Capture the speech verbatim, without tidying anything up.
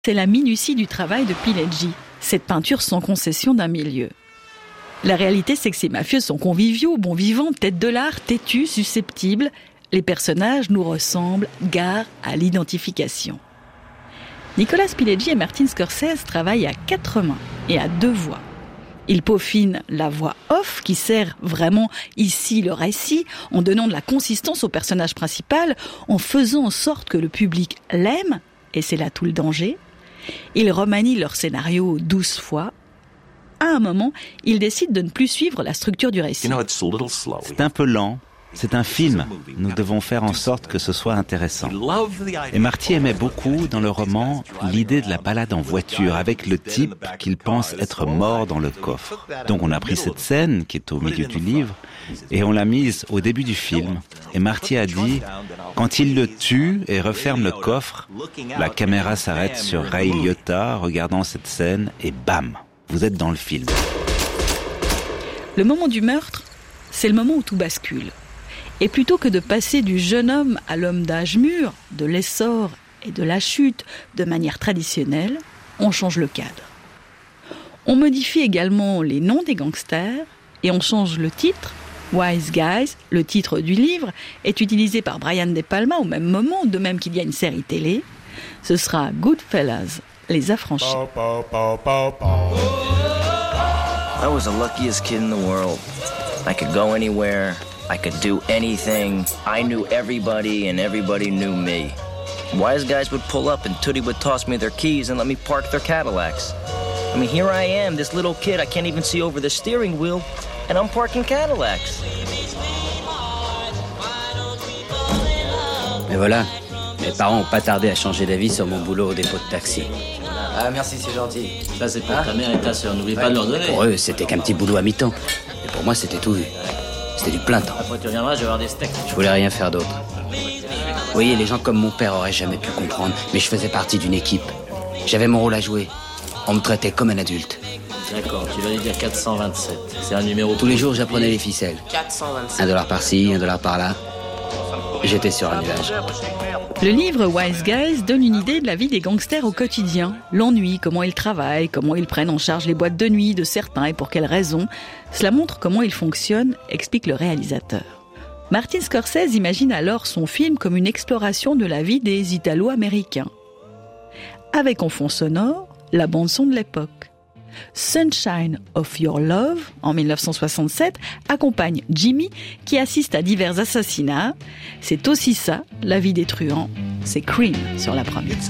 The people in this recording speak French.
C'est la minutie du travail de Pileggi, cette peinture sans concession d'un milieu. La réalité, c'est que ces mafieux sont conviviaux, bons vivants, têtes de l'art, têtus, susceptibles. Les personnages nous ressemblent, gare à l'identification. Nicolas Pileggi et Martin Scorsese travaillent à quatre mains et à deux voix. Ils peaufinent la voix off qui sert vraiment ici le récit, en donnant de la consistance au personnage principal, en faisant en sorte que le public l'aime, et c'est là tout le danger. Ils remanient leur scénario douze fois. À un moment, ils décident de ne plus suivre la structure du récit. C'est un peu lent. C'est un film. Nous devons faire en sorte que ce soit intéressant. Et Marty aimait beaucoup, dans le roman, l'idée de la balade en voiture avec le type qu'il pense être mort dans le coffre. Donc on a pris cette scène, qui est au milieu du livre, et on l'a mise au début du film. Et Marty a dit, quand il le tue et referme le coffre, la caméra s'arrête sur Ray Liotta, regardant cette scène, et bam, vous êtes dans le film. Le moment du meurtre, c'est le moment où tout bascule. Et plutôt que de passer du jeune homme à l'homme d'âge mûr, de l'essor et de la chute de manière traditionnelle, on change le cadre. On modifie également les noms des gangsters et on change le titre. Wise Guys, le titre du livre, est utilisé par Brian De Palma au même moment, de même qu'il y a une série télé. Ce sera Goodfellas, les affranchis. I was the luckiest kid in the world. I could go anywhere. I could do anything. I knew everybody and everybody knew me. Wise guys would pull up and Tootie would toss me their keys and let me park their Cadillacs. I mean, here I am, this little kid, I can't even see over the steering wheel, and I'm parking Cadillacs. Mais voilà, mes parents n'ont pas tardé à changer d'avis sur mon boulot au dépôt de taxi. Ah, merci, c'est gentil. Ça, c'est pour ah. ta mère et ta sœur, n'oublie ouais. pas de leur donner. Pour eux, c'était qu'un petit boulot à mi-temps. Et pour moi, c'était tout vu. C'était du plein temps. Après, tu reviendras, je vais avoir des steaks. Je voulais rien faire d'autre. Vous voyez, les gens comme mon père auraient jamais pu comprendre, mais je faisais partie d'une équipe. J'avais mon rôle à jouer. On me traitait comme un adulte. D'accord, tu vas lui dire quatre cent vingt-sept. C'est un numéro... Tous les jours, j'apprenais les ficelles. quatre cent vingt-sept. Un dollar par-ci, un dollar par-là. J'étais sur un nuage. Le livre Wise Guys donne une idée de la vie des gangsters au quotidien. L'ennui, comment ils travaillent, comment ils prennent en charge les boîtes de nuit de certains et pour quelles raisons. Cela montre comment ils fonctionnent, explique le réalisateur. Martin Scorsese imagine alors son film comme une exploration de la vie des Italo-Américains. Avec en fond sonore, la bande-son de l'époque. Sunshine of Your Love, en dix-neuf cent soixante-sept, accompagne Jimmy qui assiste à divers assassinats. C'est aussi ça, la vie des truands. C'est Cream sur la première.